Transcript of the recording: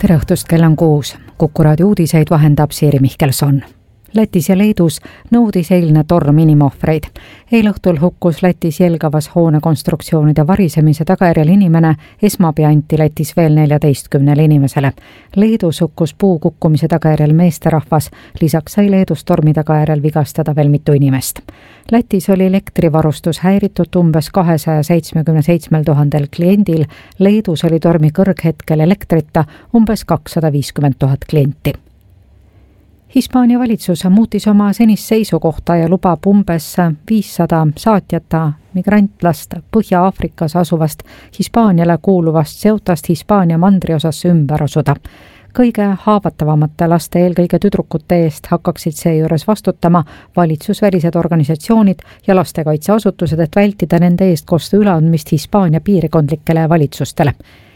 tere õhtust, kell on 6. Kuku raadio uudiseid vahendab Siiri Mihkelson. Lätis ja Leedus nõudis eilne torm inimohvreid. Eilõhtul hukkus Lätis Jelgavas hoonekonstruktsioonide varisemise tagajärjel inimene, esmaabi anti Lätis veel 14 inimesele. Leedus hukkus puu kukkumise tagajärjel meesterahvas, lisaks sai Leedus tormi tagajärjel vigastada veel mitu inimest. Lätis oli elektrivarustus häiritud umbes 277 000 kliendil, Leedus oli tormi kõrghetkel elektrita umbes 250 000 klienti. Hispaania valitsus muutis oma senist seisukohta ja lubab umbes 500 saatjata migrantlast Põhja-Aafrikas asuvast Hispaaniale kuuluvast Ceutast Hispaania mandriosasse ümber asuda. Kõige haavatavamate laste, eelkõige tüdrukute eest hakkaksid seejuures vastutama valitsusvälised organisatsioonid ja lastekaitseasutused, et vältida nende eestkoste üleandmist Hispaania piirkondlikele valitsustele.